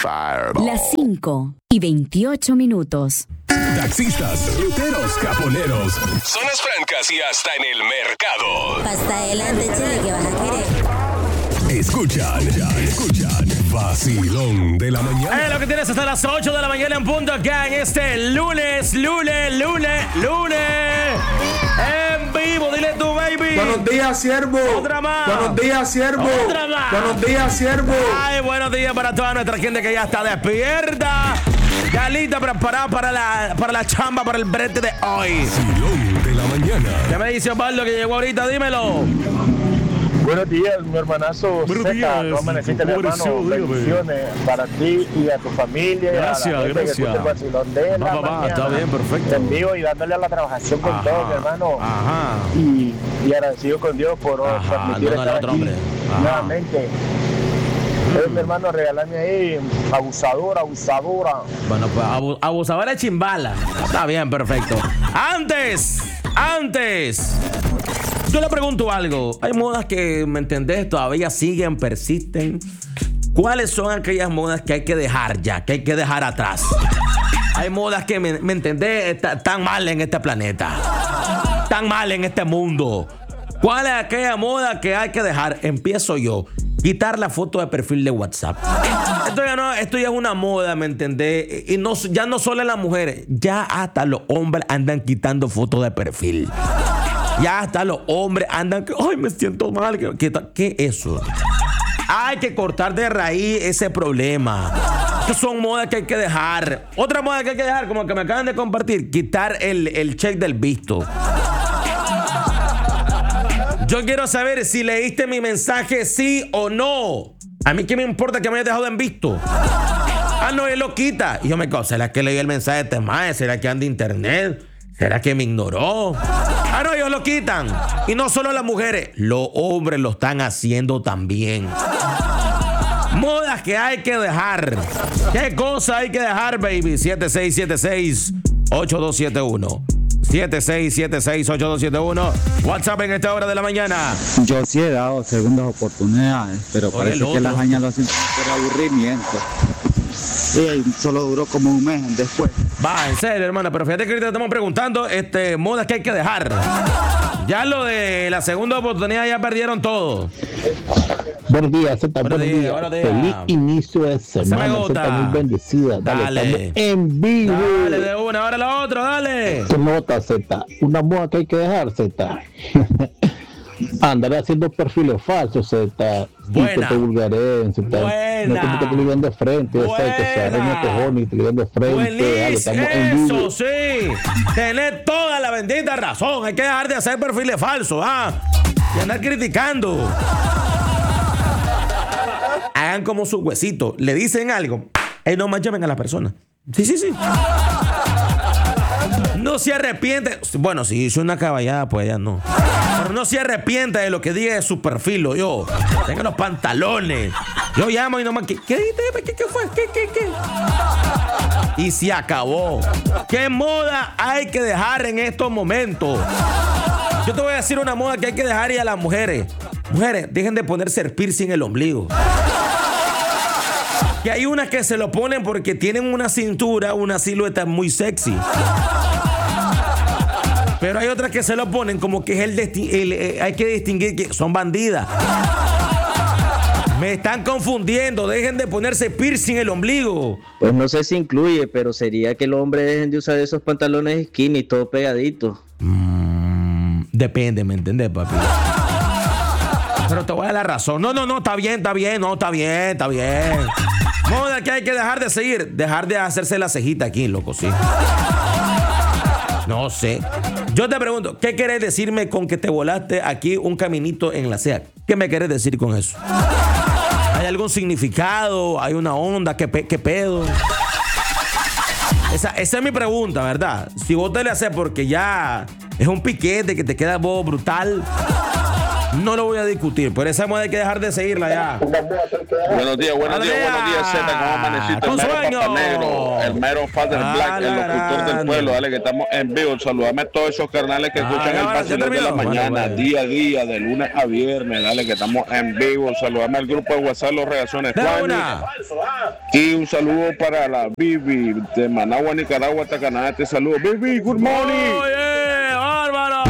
Las 5:28. Taxistas, ruteros, caponeros, zonas francas y hasta en el mercado. Pasta adelante, chile, que vas a querer. Escuchan. Vacilón de la mañana. Lo que tienes hasta las 8 de la mañana en punto acá en este lunes. En vivo, dile tú, baby. Buenos días, siervo. Otra más. Buenos días, siervo. Otra más. Buenos días, siervo. Ay, buenos días para toda nuestra gente que ya está despierta. Ya lista, preparada para la chamba, para el brete de hoy. Vacilón de la mañana. ¿Qué me dice Osvaldo que llegó ahorita? Dímelo. Buenos días, mi hermanazo. Buenos días. No amaneciste, mi hermano. Bendiciones para ti y a tu familia. Gracias. Que escucha el vacilón de la mañana. Está bien, perfecto. En vivo y dándole a la trabajación con todo, mi hermano. Ajá. Y agradecido con Dios por permitir estar aquí nuevamente. Mi hermano, regálame ahí abusadora. Bueno, pues abusadora de chimbala. Está bien, perfecto. Antes. Yo le pregunto algo. Hay modas que, ¿me entendés? Todavía siguen, persisten. ¿Cuáles son aquellas modas que hay que dejar ya? Que hay que dejar atrás. Hay modas que, ¿me entendés? Están mal en este planeta. Están mal en este mundo. ¿Cuál es aquella moda que hay que dejar? Empiezo yo. Quitar la foto de perfil de WhatsApp. Esto ya es una moda, ¿me entendés? Y ya no solo en las mujeres. Ya hasta los hombres andan quitando fotos de perfil. Ya hasta los hombres andan... ¡Ay, me siento mal! ¿Qué es eso? Hay que cortar de raíz ese problema. Estas son modas que hay que dejar. Otra moda que hay que dejar, como que me acaban de compartir, quitar el check del visto. Yo quiero saber si leíste mi mensaje, sí o no. A mí qué me importa que me hayas dejado en visto. No, él lo quita. Y yo me digo, ¿será que leí el mensaje de este mae? ¿Será que anda internet? ¿Será que me ignoró? No, ellos lo quitan. Y no solo las mujeres, los hombres lo están haciendo también. Modas que hay que dejar. ¿Qué cosa hay que dejar, baby? 7676-8271. 7676-8271. WhatsApp en esta hora de la mañana. Yo sí he dado segundas oportunidades, pero parece que las hazañas lo hacen por aburrimiento. Y solo duró como un mes después. Va, en serio, hermana, pero fíjate que ahorita estamos preguntando modas que hay que dejar. Ya lo de la segunda oportunidad ya perdieron todo. Buenos días, Zeta. Buenos días. Feliz inicio de semana. Zeta, muy bendecida. Dale. Estamos en vivo. Dale de una, ahora la otra, dale. ¿Qué nota, Zeta? Una moda que hay que dejar, Zeta. Andaré haciendo perfiles falsos, Zeta. Buena. Que te vulgaren, Zeta. Buena. No te lo vean de frente, o sea, que se arreña cojones y te lo vean de frente. Dale, estamos en vivo. Eso sí. Tenés toda la bendita razón. Hay que dejar de hacer perfiles falsos, y andar criticando. Hagan como su huesito. Le dicen algo. No más llamen a la persona. Sí. No se arrepiente. Bueno, si hizo una caballada, pues ya no. Pero no se arrepiente de lo que diga de su perfil. Yo tengo los pantalones. Yo llamo y nomás. ¿Qué dijiste? ¿Qué fue? ¿Qué? Y se acabó. ¿Qué moda hay que dejar en estos momentos? Yo te voy a decir una moda que hay que dejar y a las mujeres. Mujeres, dejen de ponerse el piercing en el ombligo. Que hay unas que se lo ponen porque tienen una cintura, una silueta muy sexy. Pero hay otras que se lo ponen como que es hay que distinguir que son bandidas. Me están confundiendo. Dejen de ponerse piercing en el ombligo. Pues no sé si incluye, pero sería que los hombres dejen de usar esos pantalones skinny, todo pegadito. Depende, ¿me entendés, papi? Pero te voy a dar la razón. No, está bien. Moda que hay que dejar de seguir. Dejar de hacerse la cejita aquí, loco, sí. No sé. Yo te pregunto, ¿qué querés decirme con que te volaste aquí un caminito en la ceja? ¿Qué me querés decir con eso? ¿Hay algún significado? ¿Hay una onda? ¿Qué pedo? Esa es mi pregunta, ¿verdad? Si vos te le haces porque ya es un piquete que te queda vos brutal, No lo voy a discutir, pero esa moda hay que dejar de seguirla ya. Buenos días, Z, ¿cómo amaneciste? El mero Papa Negro, el mero Father Black, el locutor del pueblo, dale que estamos en vivo. Saludame a todos esos carnales que escuchan el Vacilón de la mañana, día a día, de lunes a viernes, dale que estamos en vivo. Saludame al grupo de WhatsApp, Los Reacciones y un saludo para la Bibi de Managua, Nicaragua, hasta Canadá. Te saludo, Bibi, good morning.